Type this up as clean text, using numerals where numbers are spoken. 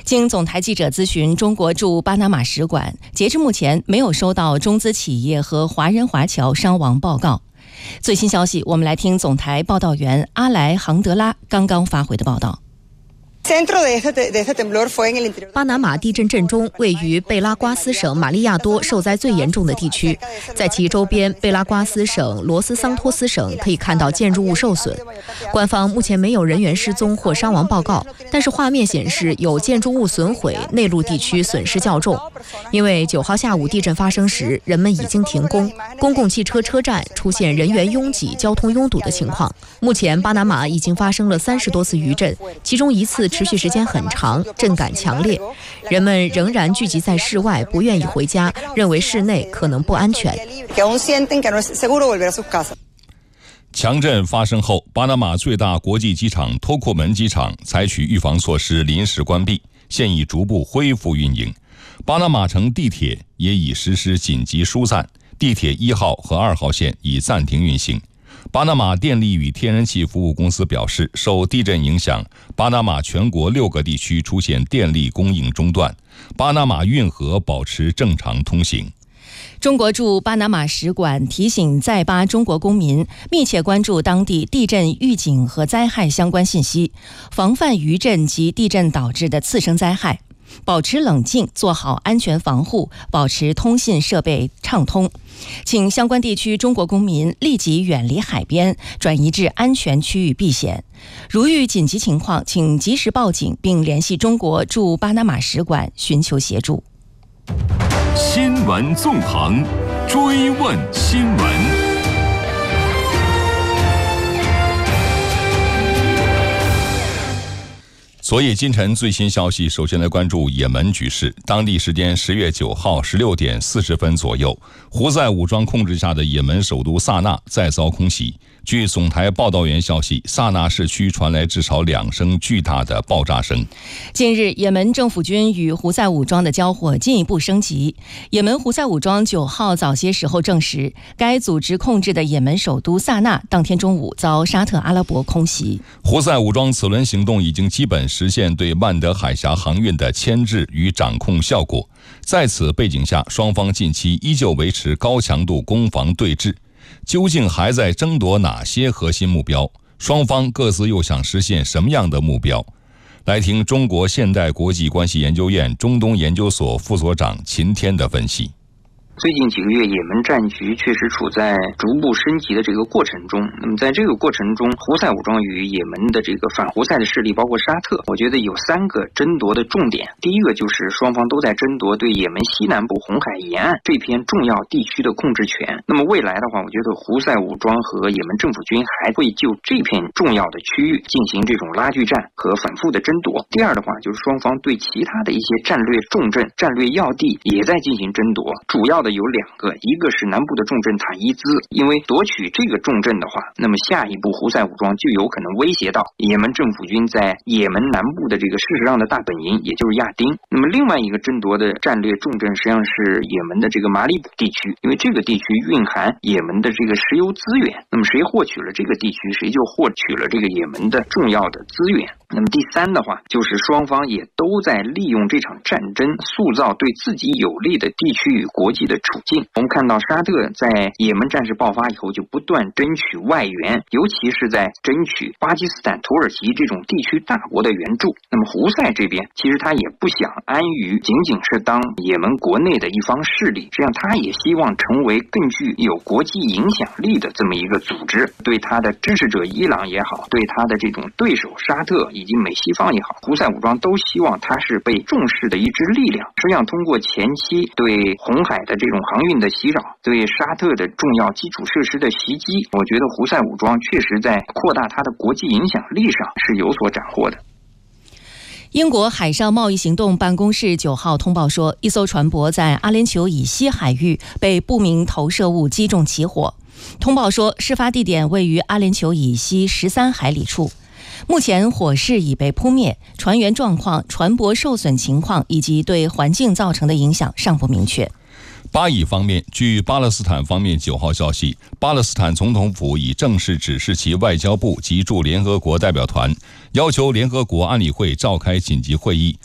经总台记者咨询，中国驻巴拿马使馆截至目前没有收到中资企业和华人华侨伤亡报告。最新消息，我们来听总台报道员阿莱杭德拉刚刚发回的报道。 巴拿马地震震中位于贝拉瓜斯省马利亚多受灾最严重的地区，在其周边贝拉瓜斯省、罗斯桑托斯省可以看到建筑物受损。官方目前没有人员失踪或伤亡报告，但是画面显示有建筑物损毁，内陆地区损失较重。因为9号下午地震发生时，人们已经停工，公共汽车车站出现人员拥挤、交通拥堵的情况。目前巴拿马已经发生了30多次余震，其中一次持续时间很长，震感强烈，人们仍然聚集在室外，不愿意回家，认为室内可能不安全。 强震发生后，巴拿马最大国际机场托库门机场采取预防措施，临时关闭，现已逐步恢复运营。巴拿马城地铁也已实施紧急疏散，地铁1号和2号线已暂停运行。巴拿马电力与天然气服务公司表示，受地震影响，巴拿马全国6个地区出现电力供应中断，巴拿马运河保持正常通行。 中国驻巴拿马使馆提醒在巴中国公民密切关注当地地震预警和灾害相关信息，防范余震及地震导致的次生灾害，保持冷静，做好安全防护，保持通信设备畅通。请相关地区中国公民立即远离海边，转移至安全区域避险。如遇紧急情况，请及时报警，并联系中国驻巴拿马使馆寻求协助。 新闻纵横，追问新闻。 昨夜今晨最新消息，首先来关注也门局势。当地时间10月9号16点40分左右，胡塞武装控制下的也门首都萨那再遭空袭。据总台报道员消息，萨那市区传来至少2声巨大的爆炸声。 近日，也门政府军与胡塞武装的交火进一步升级。也门胡塞武装9号早些时候证实，该组织控制的也门首都萨那当天中午遭沙特阿拉伯空袭。 胡塞武装此轮行动已经基本实现对曼德海峡航运的牵制与掌控效果。在此背景下，双方近期依旧维持高强度攻防对峙。究竟还在争夺哪些核心目标？双方各自又想实现什么样的目标？来听中国现代国际关系研究院中东研究所副所长秦天的分析。 最近几个月，也门战局确实处在逐步升级的这个过程中。那么在这个过程中，胡塞武装与也门的这个反胡塞的势力，包括沙特，我觉得有3个争夺的重点。第一个就是双方都在争夺对也门西南部红海沿岸这片重要地区的控制权。那么未来的话，我觉得胡塞武装和也门政府军还会就这片重要的区域进行这种拉锯战和反复的争夺。第二的话，就是双方对其他的一些战略重镇、战略要地也在进行争夺，主要有2个，一个是南部的重镇塔伊兹，因为夺取这个重镇的话，那么下一步胡塞武装就有可能威胁到也门政府军在也门南部的这个事实上的大本营，也就是亚丁。那么另外一个争夺的战略重镇实际上是也门的这个马里卜地区，因为这个地区蕴含也门的这个石油资源，那么谁获取了这个地区，谁就获取了这个也门的重要的资源。那么第3的话，就是双方也都在利用这场战争塑造对自己有利的地区与国际的处境。我们看到沙特在也门战事爆发以后就不断争取外援，尤其是在争取巴基斯坦、土耳其这种地区大国的援助。那么胡塞这边其实他也不想安于仅仅是当也门国内的一方势力，实际上他也希望成为更具有国际影响力的这么一个组织。对他的支持者伊朗也好，对他的这种对手沙特以及美西方也好，胡塞武装都希望它是被重视的一支力量。实际上通过前期对红海的这种航运的袭扰，对沙特的重要基础设施的袭击，我觉得胡塞武装确实在扩大它的国际影响力上是有所斩获的。 英国海上贸易行动办公室9号通报说，一艘船舶在阿联酋以西海域被不明投射物击中起火。通报说，事发地点位于阿联酋以西13海里处。目前火势已被扑灭，船员状况、船舶受损情况以及对环境造成的影响尚不明确。 巴以方面，据巴勒斯坦方面9号消息，巴勒斯坦总统府已正式指示其外交部及驻联合国代表团，要求联合国安理会召开紧急会议，